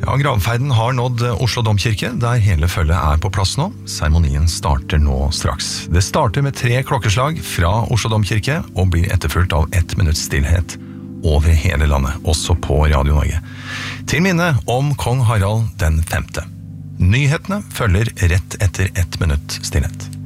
Ja, gravferden har nådd Oslo Domkirke, der hele følget på plass nå. Seremonien starter nå straks. Det starter med 3 klokkeslag fra Oslo Domkirke, og blir etterfulgt av 1 minutts stillhet over hele landet, også på Radio Norge. Til minne om kong Harald den 5. Nyhetene følger rett etter 1 minutt stillhet.